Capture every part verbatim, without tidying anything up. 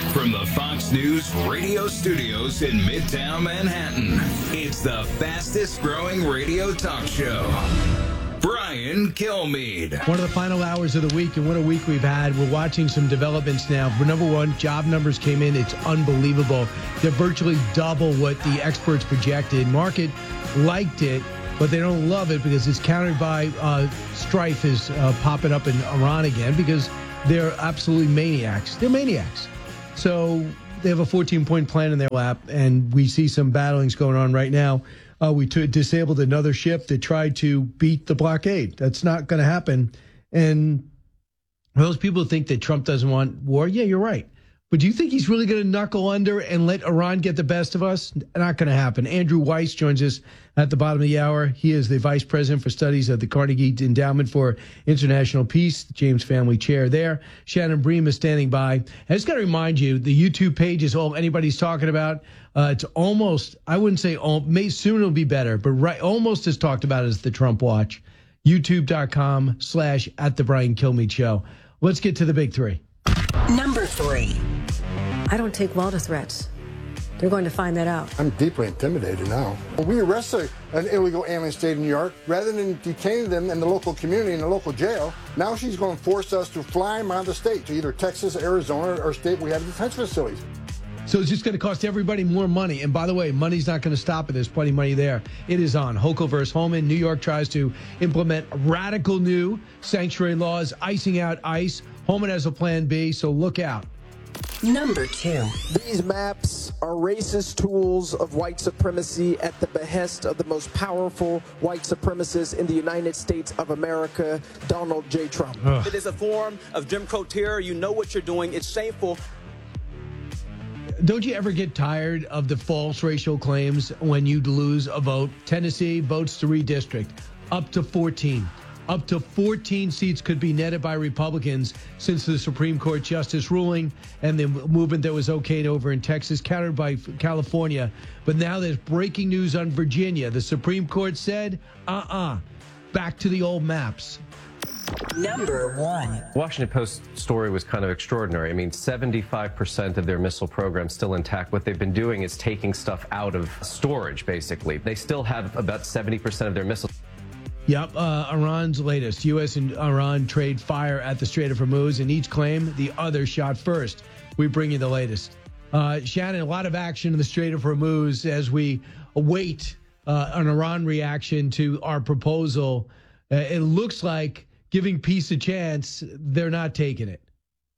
From the Fox News radio studios in Midtown Manhattan, it's the fastest growing radio talk show. Brian Kilmeade. One of the final hours of the week, and what a week we've had. We're watching some developments now. Number one, job numbers came in. It's unbelievable. They're virtually double what the experts projected. Market liked it, but they don't love it because it's countered by uh, strife is uh, popping up in Iran again because they're absolutely maniacs. They're maniacs. So they have a fourteen-point plan in their lap, and we see some battlings going on right now. Uh, we t- disabled another ship that tried to beat the blockade. That's not going to happen. And those people think that Trump doesn't want war. Yeah, you're right. But do you think he's really going to knuckle under and let Iran get the best of us? Not going to happen. Andrew Weiss joins us at the bottom of the hour. He is the vice president for studies at the Carnegie Endowment for International Peace, the James Family Chair there. Shannon Bream is standing by. I just got to remind you, the YouTube page is all anybody's talking about. Uh, it's almost, I wouldn't say, all, may, soon it'll be better, but right, almost as talked about as the Trump Watch. YouTube.com slash at the Brian Kilmeade Show. Let's get to the big three. Number three. I don't take well to threats. They're going to find that out. I'm deeply intimidated now. We arrested an illegal alien state in New York. Rather than detaining them in the local community, in the local jail, now she's going to force us to fly them out of the state to either Texas, Arizona, or state we have detention facilities. So it's just going to cost everybody more money. And by the way, money's not going to stop it. There's plenty of money there. It is on. Hochul versus Holman. New York tries to implement radical new sanctuary laws, icing out ICE. Holman has a plan B, so look out. Number two. These maps are racist tools of white supremacy at the behest of the most powerful white supremacist in the United States of America, Donald J. Trump. Ugh. It is a form of Jim Crow terror. You know what you're doing. It's shameful. Don't you ever get tired of the false racial claims when you lose a vote? Tennessee votes to redistrict up to fourteen. Up to fourteen seats could be netted by Republicans since the Supreme Court justice ruling and the movement that was okayed over in Texas, countered by California. But now there's breaking news on Virginia. The Supreme Court said, uh-uh, back to the old maps. Number one. Washington Post story was kind of extraordinary. I mean, seventy-five percent of their missile program still intact. What they've been doing is taking stuff out of storage, basically. They still have about seventy percent of their missiles. Yep, uh, Iran's latest. U S and Iran trade fire at the Strait of Hormuz, and each claim the other shot first. We bring you the latest. Uh, Shannon, a lot of action in the Strait of Hormuz as we await uh, an Iran reaction to our proposal. Uh, it looks like giving peace a chance, they're not taking it.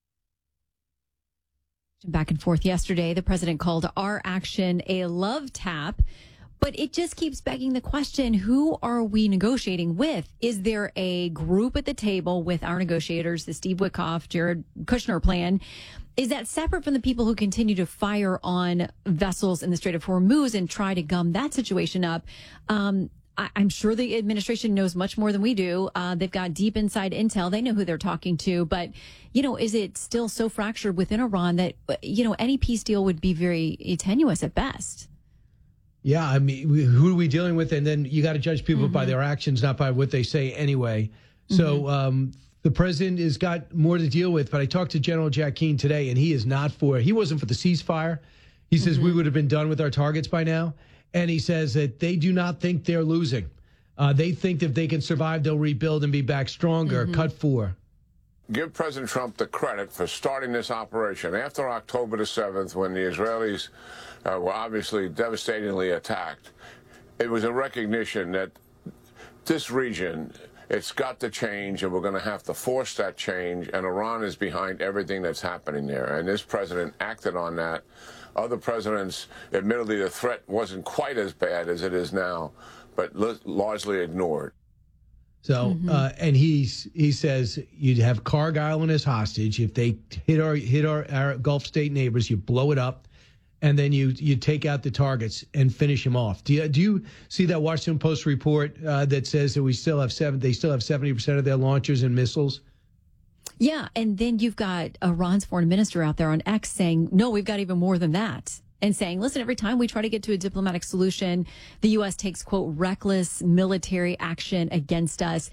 Back and forth yesterday, the president called our action a love tap. But it just keeps begging the question, who are we negotiating with? Is there a group at the table with our negotiators, the Steve Witkoff, Jared Kushner plan? Is that separate from the people who continue to fire on vessels in the Strait of Hormuz and try to gum that situation up? Um, I, I'm sure the administration knows much more than we do. Uh, they've got deep inside intel. They know who they're talking to. But, you know, is it still so fractured within Iran that, you know, any peace deal would be very tenuous at best? Yeah, I mean, who are we dealing with? And then you got to judge people mm-hmm. by their actions, not by what they say anyway. So mm-hmm. um, the president has got more to deal with. But I talked to General Jack Keane today, and he is not for, he wasn't for the ceasefire. He says mm-hmm. we would have been done with our targets by now. And he says that they do not think they're losing. Uh, they think that if they can survive, they'll rebuild and be back stronger. Mm-hmm. Cut four. Give President Trump the credit for starting this operation after October the seventh, when the Israelis uh, were obviously devastatingly attacked. It was a recognition that this region, it's got to change, and we're going to have to force that change, and Iran is behind everything that's happening there. And this president acted on that. Other presidents, admittedly, the threat wasn't quite as bad as it is now, but largely ignored. So, mm-hmm. uh, and he's, he says you'd have Cargill as hostage. If they hit our hit our, our Gulf state neighbors, you blow it up, and then you you take out the targets and finish them off. Do you, do you see that Washington Post report uh, that says that we still have seven? They still have seventy percent of their launchers and missiles. Yeah, and then you've got Iran's foreign minister out there on X saying, no, we've got even more than that. And saying, listen, every time we try to get to a diplomatic solution, the U S takes, quote, reckless military action against us.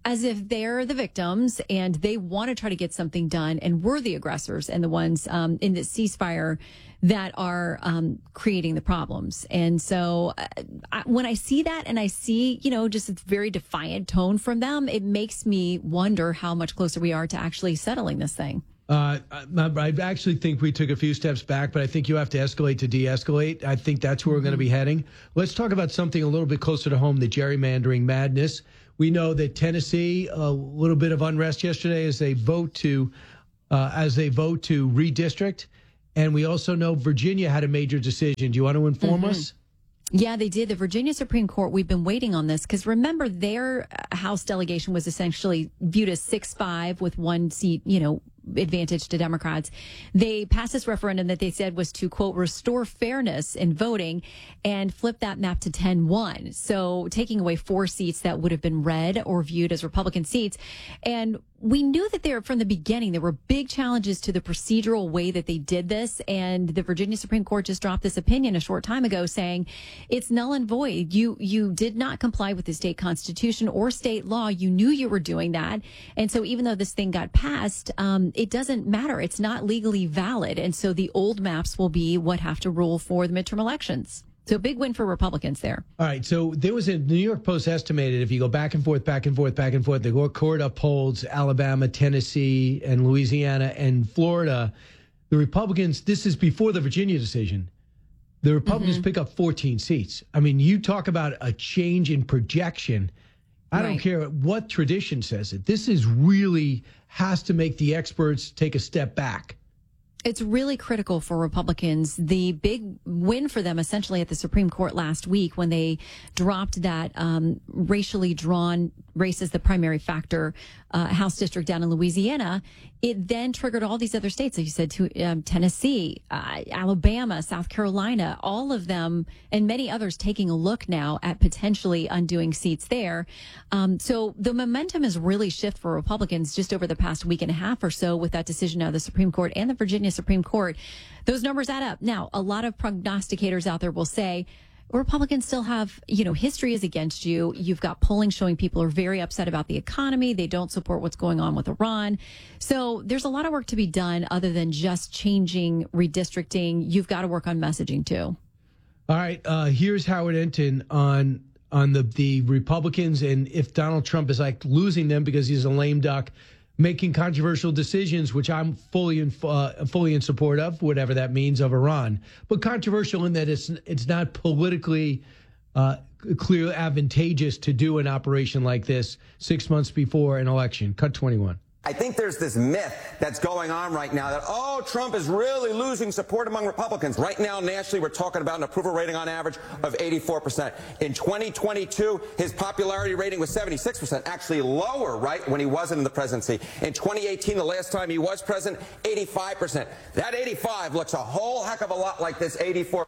as if they're the victims and they want to try to get something done, and we're the aggressors and the ones um, in the ceasefire that are um, creating the problems. And so uh, I, when I see that and I see, you know, just a very defiant tone from them, it makes me wonder how much closer we are to actually settling this thing. Uh, I, I actually think we took a few steps back, but I think you have to escalate to de-escalate. I think that's where we're going to be heading. Let's talk about something a little bit closer to home, the gerrymandering madness. We know that Tennessee, a little bit of unrest yesterday as they vote to uh, as they vote to redistrict. And we also know Virginia had a major decision. Do you want to inform mm-hmm. us? Yeah, they did. The Virginia Supreme Court, we've been waiting on this because remember their House delegation was essentially viewed as six five with one seat, you know, advantage to Democrats. They passed this referendum that they said was to, quote, restore fairness in voting and flip that map to ten one. So taking away four seats that would have been red or viewed as Republican seats. And we knew that there from the beginning, there were big challenges to the procedural way that they did this. And the Virginia Supreme Court just dropped this opinion a short time ago saying it's null and void. You, you did not comply with the state constitution or state law. You knew you were doing that. And so even though this thing got passed, um, it doesn't matter. It's not legally valid. And so the old maps will be what have to rule for the midterm elections. So big win for Republicans there. All right. So there was a New York Post estimated if you go back and forth, back and forth, back and forth, the court upholds Alabama, Tennessee, and Louisiana and Florida. The Republicans, this is before the Virginia decision. The Republicans mm-hmm. pick up fourteen seats. I mean, you talk about a change in projection. I right. don't care what tradition says it. This is really has to make the experts take a step back. It's really critical for Republicans. The big win for them essentially at the Supreme Court last week when they dropped that um, racially drawn race as the primary factor uh, House district down in Louisiana, it then triggered all these other states, like you said, to um, Tennessee, uh, Alabama, South Carolina, all of them and many others taking a look now at potentially undoing seats there. Um, so the momentum has really shifted for Republicans just over the past week and a half or so with that decision out of the Supreme Court and the Virginia Supreme Court. Those numbers add up. Now, a lot of prognosticators out there will say, Republicans still have, you know, history is against you. You've got polling showing people are very upset about the economy. They don't support what's going on with Iran. So there's a lot of work to be done other than just changing redistricting. You've got to work on messaging, too. All right. Uh, here's Howard Hinton on on the, the Republicans and if Donald Trump is like losing them because he's a lame duck, making controversial decisions, which I'm fully in, uh, fully in support of, whatever that means, of Iran. But controversial in that it's it's not politically uh, clearly advantageous to do an operation like this six months before an election. Cut twenty-one. I think there's this myth that's going on right now that, oh, Trump is really losing support among Republicans. Right now, nationally, we're talking about an approval rating on average of eighty-four percent. In twenty twenty-two, his popularity rating was seventy-six percent, actually lower, right, when he wasn't in the presidency. In twenty eighteen, the last time he was president, eighty-five percent. That eighty-five looks a whole heck of a lot like this eighty-four.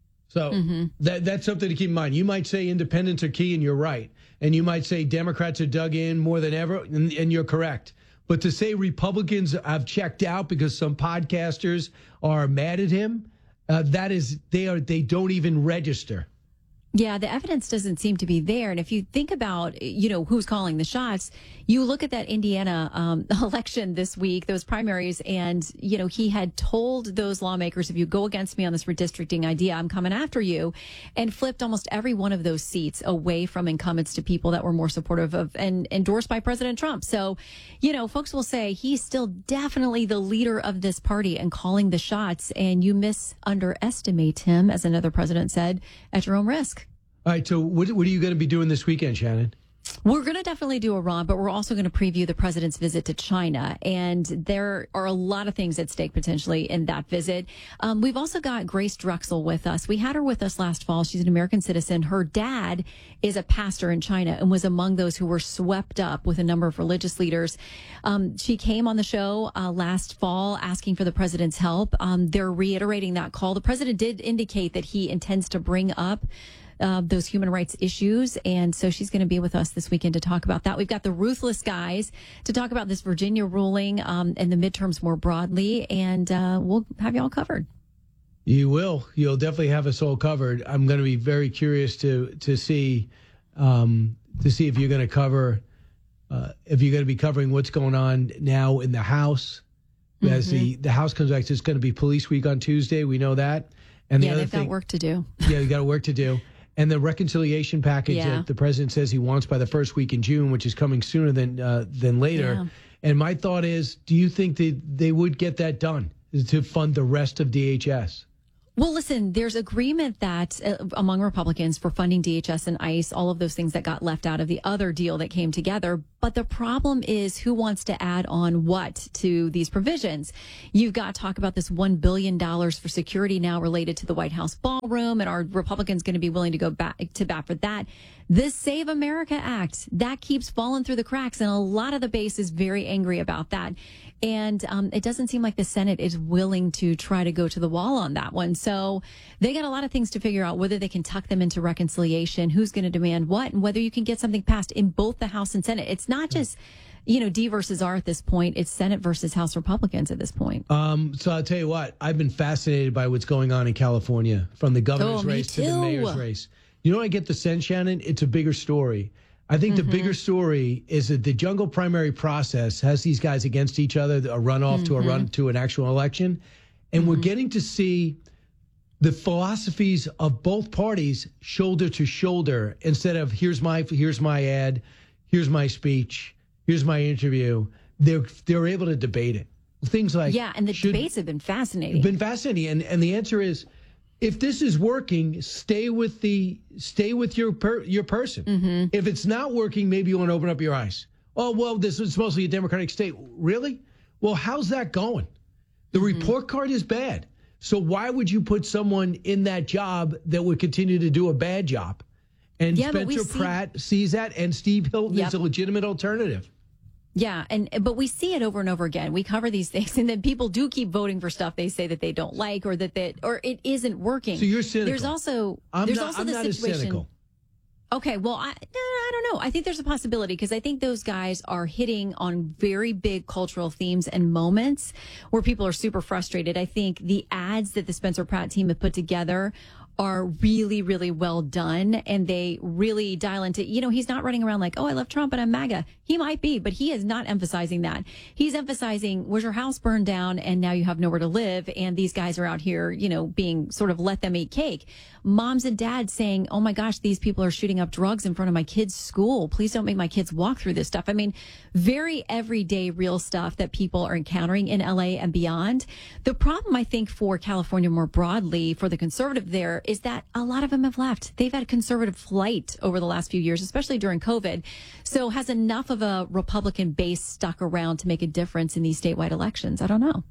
So mm-hmm. that that's something to keep in mind. You might say independents are key, and you're right. And you might say Democrats are dug in more than ever, and, and you're correct. But to say Republicans have checked out because some podcasters are mad at him, uh, that is, they are they don't even register. Yeah, the evidence doesn't seem to be there. And if you think about, you know, who's calling the shots, you look at that Indiana um, election this week, those primaries, and, you know, he had told those lawmakers, if you go against me on this redistricting idea, I'm coming after you, and flipped almost every one of those seats away from incumbents to people that were more supportive of and endorsed by President Trump. So, you know, folks will say he's still definitely the leader of this party and calling the shots, and you misunderestimate him, as another president said, at your own risk. All right, so what, what are you going to be doing this weekend, Shannon? We're going to definitely do Iran, but we're also going to preview the president's visit to China. And there are a lot of things at stake potentially in that visit. Um, we've also got Grace Drexel with us. We had her with us last fall. She's an American citizen. Her dad is a pastor in China and was among those who were swept up with a number of religious leaders. Um, she came on the show uh, last fall asking for the president's help. Um, they're reiterating that call. The president did indicate that he intends to bring up Uh, those human rights issues. And so she's going to be with us this weekend to talk about that. We've got the Ruthless Guys to talk about this Virginia ruling um, and the midterms more broadly. And uh, we'll have you all covered. You will. You'll definitely have us all covered. I'm going to be very curious to to see um, to see if you're going to cover Uh, if you're going to be covering what's going on now in the House, mm-hmm. as the, the House comes back, it's going to be Police Week on Tuesday. We know that. And the yeah, other they've thing, got work to do. yeah, you got work to do. And the reconciliation package yeah. that the president says he wants by the first week in June, which is coming sooner than uh, than later. Yeah. And my thought is, do you think that they would get that done to fund the rest of D H S? Well, listen, there's agreement that uh, among Republicans for funding D H S and ICE, all of those things that got left out of the other deal that came together. But the problem is who wants to add on what to these provisions? You've got to talk about this one billion dollars for security now related to the White House ballroom. And are Republicans going to be willing to go back to bat for that? This Save America Act, that keeps falling through the cracks. And a lot of the base is very angry about that. And um, it doesn't seem like the Senate is willing to try to go to the wall on that one. So they got a lot of things to figure out, whether they can tuck them into reconciliation, who's going to demand what, and whether you can get something passed in both the House and Senate. It's not just, you know, D versus R at this point. It's Senate versus House Republicans at this point. Um, so I'll tell you what, I've been fascinated by what's going on in California, from the governor's oh, race too. to the mayor's race. You know, I get the sense, Shannon, it's a bigger story. I think mm-hmm. the bigger story is that the jungle primary process has these guys against each other, a runoff mm-hmm. to a run to an actual election. And mm-hmm. we're getting to see the philosophies of both parties shoulder to shoulder, instead of here's my here's my ad, here's my speech, here's my interview. They're they're able to debate it. Things like yeah, and the should, debates have been fascinating. Been fascinating, and and the answer is, if this is working, stay with the stay with your per, your person. Mm-hmm. If it's not working, maybe you want to open up your eyes. Oh, well, this is mostly a Democratic state. Really? Well, how's that going? The mm-hmm. report card is bad. So why would you put someone in that job that would continue to do a bad job? And yeah, Spencer see- Pratt sees that, and Steve Hilton yep. is a legitimate alternative. Yeah, and but we see it over and over again. We cover these things, and then people do keep voting for stuff they say that they don't like, or that they, or it isn't working. So you're cynical. There's also I'm there's not, also I'm the not as situation. cynical. Okay, well, I, I don't know. I think there's a possibility, because I think those guys are hitting on very big cultural themes and moments where people are super frustrated. I think the ads that the Spencer Pratt team have put together are really, really well done, and they really dial into, you know, he's not running around like, oh, I love Trump and I'm MAGA. He might be, but he is not emphasizing that. He's emphasizing, was your house burned down and now you have nowhere to live, and these guys are out here, you know, being sort of let them eat cake. Moms and dads saying, oh my gosh, these people are shooting up drugs in front of my kids' school. Please don't make my kids walk through this stuff. I mean, very everyday real stuff that people are encountering in L A and beyond. The problem, I think, for California more broadly, for the conservative there, is that a lot of them have left. They've had conservative flight over the last few years, especially during COVID. So has enough of a Republican base stuck around to make a difference in these statewide elections? I don't know.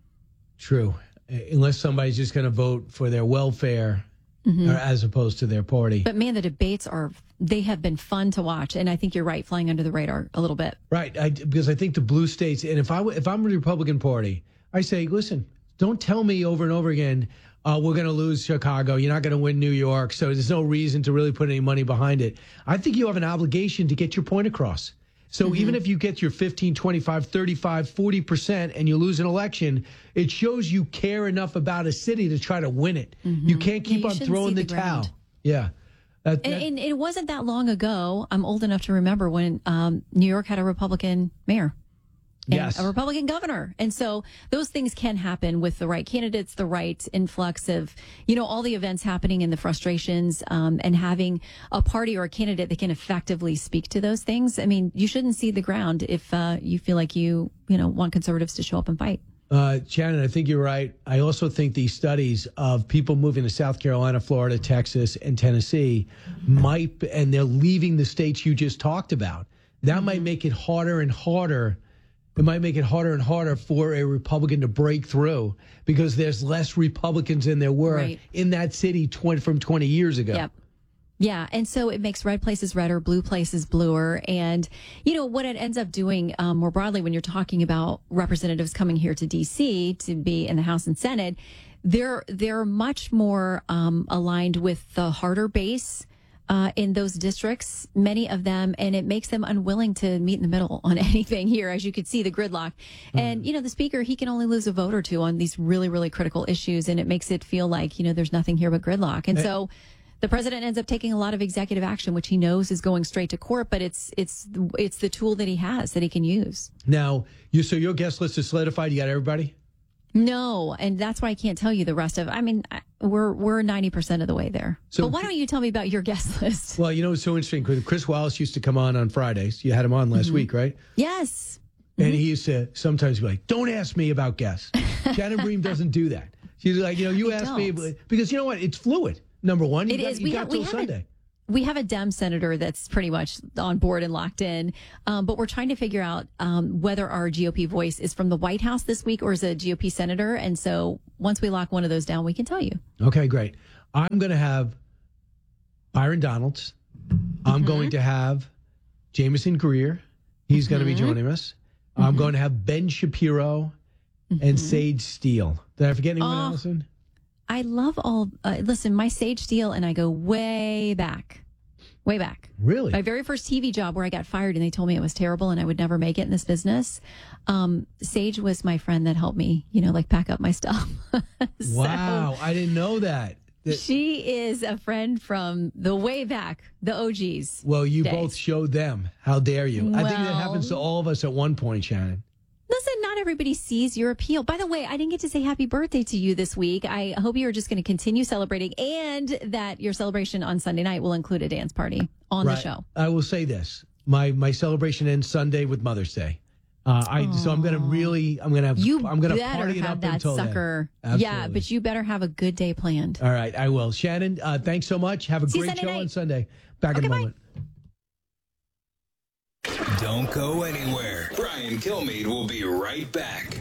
True. Unless somebody's just going to vote for their welfare, mm-hmm. or as opposed to their party. But man, the debates are, they have been fun to watch. And I think you're right, flying under the radar a little bit. Right. I, because I think the blue states, and if, I, if I'm the Republican Party, I say, listen, don't tell me over and over again, Uh, we're going to lose Chicago. You're not going to win New York. So there's no reason to really put any money behind it. I think you have an obligation to get your point across. So mm-hmm. even if you get your fifteen, twenty-five, thirty-five, forty percent and you lose an election, it shows you care enough about a city to try to win it. Mm-hmm. You can't keep yeah, on throwing the, the towel. Yeah. That, that, and, and it wasn't that long ago. I'm old enough to remember when um, New York had a Republican mayor. And yes. a Republican governor. And so those things can happen with the right candidates, the right influx of, you know, all the events happening and the frustrations, um, and having a party or a candidate that can effectively speak to those things. I mean, you shouldn't cede the ground if uh, you feel like you, you know, want conservatives to show up and fight. Uh, Shannon, I think you're right. I also think these studies of people moving to South Carolina, Florida, Texas, and Tennessee might, and they're leaving the states you just talked about. That mm-hmm. might make it harder and harder. It might make it harder and harder for a Republican to break through, because there's less Republicans than there were right. in that city twenty from twenty years ago. Yep. Yeah. And so it makes red places redder, blue places bluer. And, you know, what it ends up doing um, more broadly when you're talking about representatives coming here to D C to be in the House and Senate, they're, they're much more um, aligned with the harder base Uh, in those districts, many of them, and it makes them unwilling to meet in the middle on anything here, as you could see, the gridlock. Mm. And, you know, the speaker, he can only lose a vote or two on these really, really critical issues, and it makes it feel like, you know, there's nothing here but gridlock. And so the president ends up taking a lot of executive action, which he knows is going straight to court, but it's it's it's the tool that he has that he can use. Now, you so your guest list is solidified. You got everybody? No, and that's why I can't tell you the rest of. I mean, we're we're ninety percent of the way there. So, but why don't you tell me about your guest list? Well, you know, it's so interesting because Chris Wallace used to come on on Fridays. You had him on last mm-hmm. week, right? Yes. And mm-hmm. he used to sometimes be like, "Don't ask me about guests." Shannon Bream doesn't do that. She's like, you know, you I ask don't. me because you know what? It's fluid. Number one, you it got, is. You we got have, till we have Sunday. A, we have a Dem senator that's pretty much on board and locked in, um, but we're trying to figure out um, whether our G O P voice is from the White House this week or is a G O P senator. And so once we lock one of those down, we can tell you. Okay, great. I'm going to have Byron Donalds. I'm mm-hmm. going to have Jameson Greer. He's mm-hmm. going to be joining us. Mm-hmm. I'm going to have Ben Shapiro mm-hmm. and Sage Steele. Did I forget anyone, oh, Allison? I love all. Uh, listen, my Sage Steele and I go way back, way back. Really? My very first T V job where I got fired and they told me it was terrible and I would never make it in this business. Um, Sage was my friend that helped me, you know, like pack up my stuff. so, wow, I didn't know that. that. She is a friend from the way back, the O Gs. Well, you days. both showed them. How dare you? Well, I think that happens to all of us at one point, Shannon. Listen, not everybody sees your appeal. By the way, I didn't get to say happy birthday to you this week. I hope you are just going to continue celebrating and that your celebration on Sunday night will include a dance party on right. the show. I will say this. My my celebration ends Sunday with Mother's Day. Uh, I so I'm going to really I'm going to have you I'm going to better party it have up that until sucker. Then. Yeah, but you better have a good day planned. All right, I will. Shannon, uh, thanks so much. Have a See great show night. on Sunday. Back okay, in a bye. moment. Don't go anywhere. Brian Kilmeade will be right back.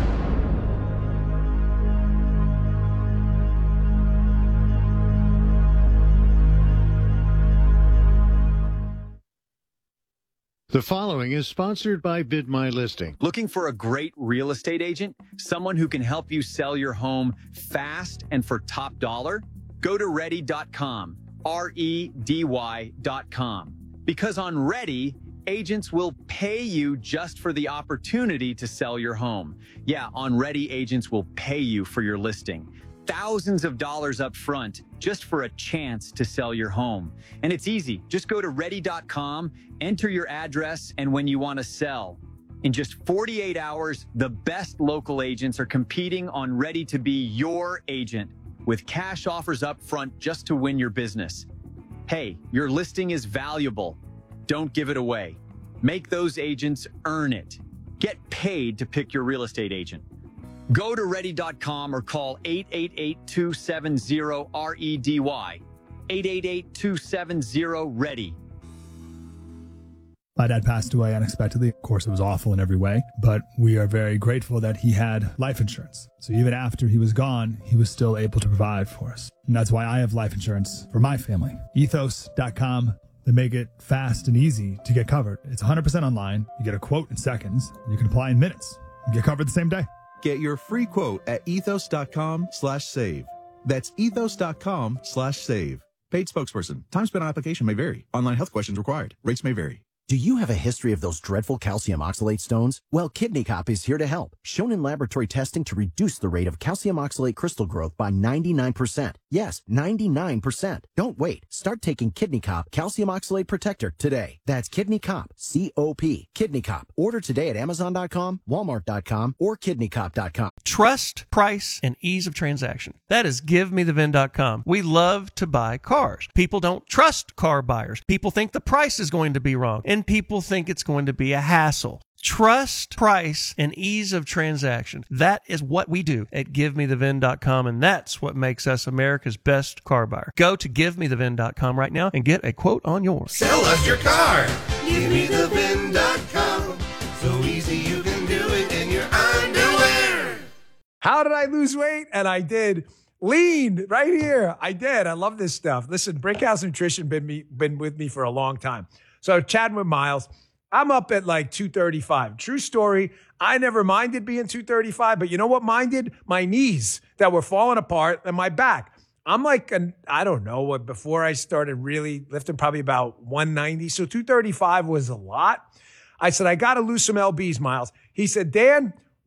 The following is sponsored by Bid My Listing. Looking for a great real estate agent? Someone who can help you sell your home fast and for top dollar? Go to ready dot com, R E D Y dot com. Because on Ready, agents will pay you just for the opportunity to sell your home. Yeah, on Ready, agents will pay you for your listing. Thousands of dollars up front just for a chance to sell your home. And it's easy. Just go to ready dot com, enter your address, and when you want to sell. In just forty-eight hours, the best local agents are competing on Ready to be your agent with cash offers up front just to win your business. Hey, your listing is valuable. Don't give it away. Make those agents earn it. Get paid to pick your real estate agent. Go to ready dot com or call eight eight eight, two seven zero, R E D Y. eight eight eight, two seven zero, READY. My dad passed away unexpectedly. Of course, it was awful in every way, but we are very grateful that he had life insurance. So even after he was gone, he was still able to provide for us. And that's why I have life insurance for my family. ethos dot com. They make it fast and easy to get covered. It's one hundred percent online. You get a quote in seconds, and you can apply in minutes and get covered the same day. Get your free quote at ethos dot com slash save. That's ethos dot com slash save. Paid spokesperson. Time spent on application may vary. Online health questions required. Rates may vary. Do you have a history of those dreadful calcium oxalate stones? Well, Kidney Cop is here to help. Shown in laboratory testing to reduce the rate of calcium oxalate crystal growth by ninety-nine percent. Yes, ninety-nine percent. Don't wait. Start taking Kidney Cop Calcium Oxalate Protector today. That's Kidney Cop, C O P. Kidney Cop. Order today at amazon dot com, walmart dot com, or kidney cop dot com. Trust, price, and ease of transaction. That is give me the vin dot com. We love to buy cars. People don't trust car buyers. People think the price is going to be wrong. And people think it's going to be a hassle. Trust, price, and ease of transaction. That is what we do at give me the vin dot com, and that's what makes us America's best car buyer. Go to give me the vin dot com right now and get a quote on yours. Sell us your car. give me the vin dot com. So easy you can do it in your underwear. How did I lose weight? And I did. Lean right here. I did. I love this stuff. Listen, Brinkhouse Nutrition been me been with me for a long time. So chatting with Miles, I'm up at like two thirty-five. True story. I never minded being two thirty-five, but you know what minded? My knees that were falling apart and my back. I'm like, an, I don't know, what before I started really lifting, probably about one ninety. So two thirty-five was a lot. I said, I got to lose some L Bs, Miles. He said, Dan,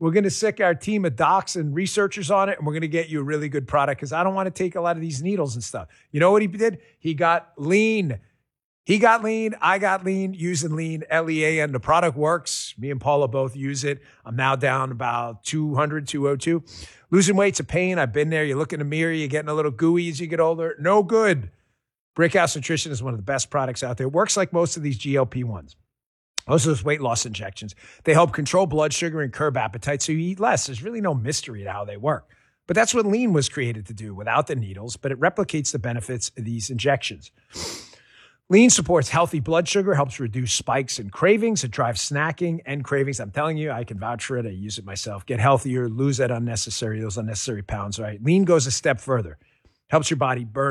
We're going to sick our team of docs and researchers on it, and we're going to get you a really good product because I don't want to take a lot of these needles and stuff. You know what he did? He got lean. He got lean. I got lean using lean, L E A N. The product works. Me and Paula both use it. I'm now down about two hundred, two oh two. Losing weight's a pain. I've been there. You look in the mirror, you're getting a little gooey as you get older. No good. Brickhouse Nutrition is one of the best products out there. It works like most of these G L P ones. Most of those weight loss injections. They help control blood sugar and curb appetite so you eat less. There's really no mystery to how they work. But that's what lean was created to do without the needles, but it replicates the benefits of these injections. Lean supports healthy blood sugar, helps reduce spikes and cravings. It drives snacking and cravings. I'm telling you, I can vouch for it. I use it myself. Get healthier, lose that unnecessary, those unnecessary pounds, right? Lean goes a step further. Helps your body burn